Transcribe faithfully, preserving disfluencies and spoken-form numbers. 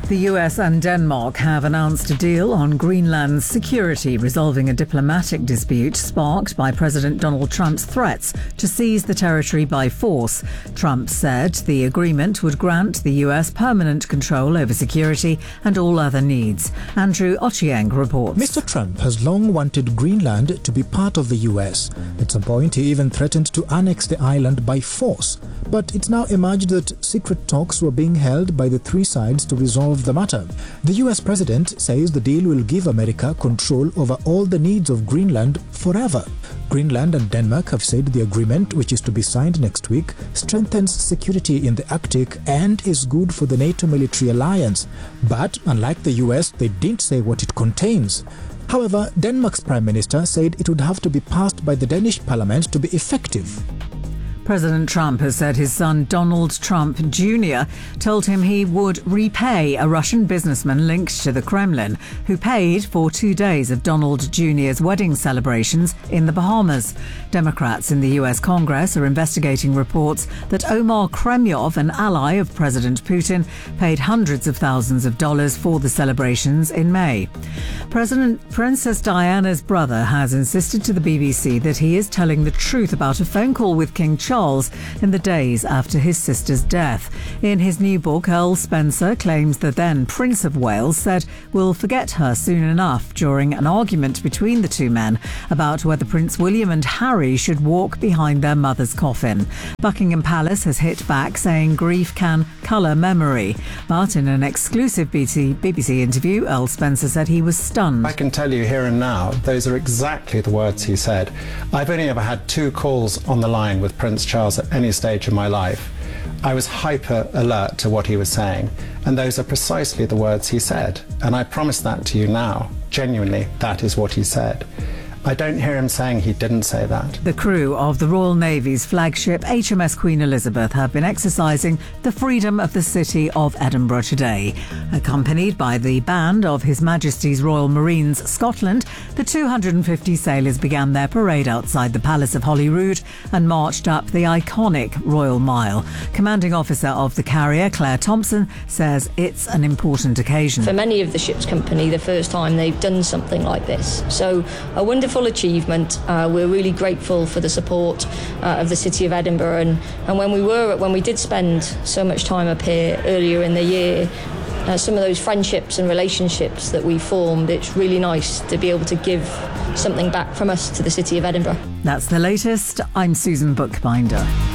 The U S and Denmark have announced a deal on Greenland's security, resolving a diplomatic dispute sparked by President Donald Trump's threats to seize the territory by force. Trump said the agreement would grant the U S permanent control over security and all other needs. Andrew Ochieng reports. Mister Trump has long wanted Greenland to be part of the U S. At some point, he even threatened to annex the island by force. But it's now emerged that secret talks were being held by the three sides to resolve the matter. The U S president says the deal will give America control over all the needs of Greenland forever. Greenland and Denmark have said the agreement, which is to be signed next week, strengthens security in the Arctic and is good for the NATO military alliance. But unlike the U S, they didn't say what it contains. However, Denmark's Prime Minister said it would have to be passed by the Danish parliament to be effective. President Trump has said his son Donald Trump Junior told him he would repay a Russian businessman linked to the Kremlin who paid for two days of Donald Junior's wedding celebrations in the Bahamas. Democrats in the U S Congress are investigating reports that Omar Kremyov, an ally of President Putin, paid hundreds of thousands of dollars for the celebrations in May. President Princess Diana's brother has insisted to the B B C that he is telling the truth about a phone call with King Charles Charles in the days after his sister's death. In his new book, Earl Spencer claims the then Prince of Wales said we'll forget her soon enough during an argument between the two men about whether Prince William and Harry should walk behind their mother's coffin. Buckingham Palace has hit back, saying grief can colour memory. But in an exclusive B B C interview, Earl Spencer said he was stunned. I can tell you here and now, those are exactly the words he said. I've only ever had two calls on the line with Prince Charles at any stage of my life. I was hyper alert to what he was saying, and those are precisely the words he said. And I promise that to you now. Genuinely, that is what he said. I don't hear him saying he didn't say that. The crew of the Royal Navy's flagship H M S Queen Elizabeth have been exercising the freedom of the city of Edinburgh today. Accompanied by the band of His Majesty's Royal Marines Scotland, the two hundred fifty sailors began their parade outside the Palace of Holyrood and marched up the iconic Royal Mile. Commanding Officer of the carrier, Claire Thompson, says it's an important occasion. For many of the ship's company, the first time they've done something like this. So a wonderful achievement. Uh, we're really grateful for the support uh, of the City of Edinburgh, and, and when we were when we did spend so much time up here earlier in the year, uh, some of those friendships and relationships that we formed, it's really nice to be able to give something back from us to the City of Edinburgh. That's the latest. I'm Susan Bookbinder.